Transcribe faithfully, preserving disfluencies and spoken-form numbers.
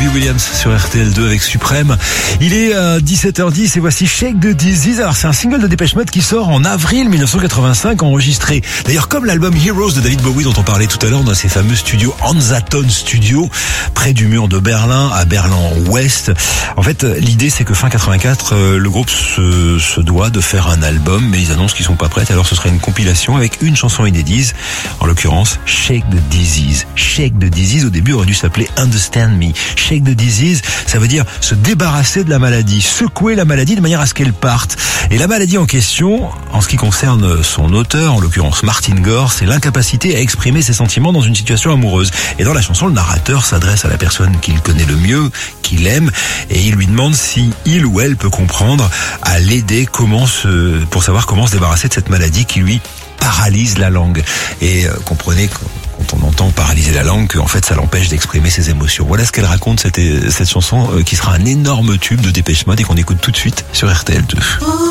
Robbie Williams sur R T L deux avec Suprême. Il est euh, dix-sept heures dix et voici Shake the Disease. Alors c'est un single de Depeche Mode qui sort en avril mille neuf cent quatre-vingt-cinq, enregistré d'ailleurs comme l'album Heroes de David Bowie dont on parlait tout à l'heure dans ses fameux studios Hansaton Studio près du mur de Berlin à Berlin-Ouest. En fait l'idée c'est que fin quatre-vingt-quatre euh, le groupe se, se doit de faire un album mais ils annoncent qu'ils sont pas prêts, alors ce serait une compilation avec une chanson inédite, en l'occurrence Shake the Disease. Shake the Disease au début aurait dû s'appeler Understand Me. Shake the Disease, ça veut dire se débarrasser de la maladie, secouer la maladie de manière à ce qu'elle parte. Et la maladie en question, en ce qui concerne son auteur, en l'occurrence Martin Gore, c'est l'incapacité à exprimer ses sentiments dans une situation amoureuse. Et dans la chanson, le narrateur s'adresse à la personne qu'il connaît le mieux, qu'il aime, et il lui demande si il ou elle peut comprendre à l'aider comment se, pour savoir comment se débarrasser de cette maladie qui lui paralyse la langue. Et euh, comprenez quand on entend paralyser la langue qu'en fait ça l'empêche d'exprimer ses émotions. Voilà ce qu'elle raconte, cette, cette chanson euh, qui sera un énorme tube de Depeche Mode et qu'on écoute tout de suite sur R T L deux.